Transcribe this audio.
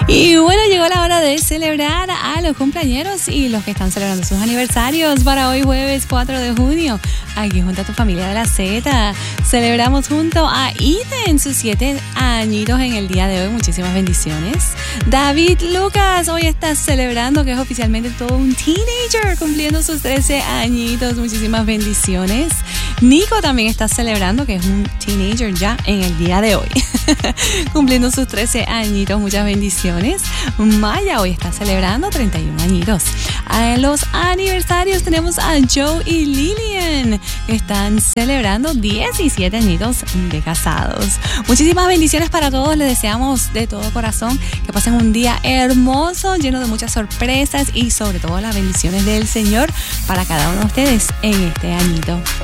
Y bueno, llegó la hora de celebrar a los cumpleañeros y los que están celebrando sus aniversarios para hoy jueves 4 de junio. Aquí junto a tu familia de la Z, celebramos junto a Eden sus 7 añitos en el día de hoy. Muchísimas bendiciones. David Lucas hoy está celebrando que es oficialmente todo un teenager, cumpliendo sus 13 añitos. Muchísimas bendiciones. Nico también está celebrando que es un teenager ya en el día de hoy, cumpliendo sus 13 añitos. Muchas bendiciones. Maya hoy está celebrando 31 añitos. En los aniversarios tenemos a Joe y Lillian, que están celebrando 17 añitos de casados. Muchísimas bendiciones para todos. Les deseamos de todo corazón que pasen un día hermoso, lleno de muchas sorpresas y sobre todo las bendiciones del Señor para cada uno de ustedes en este añito.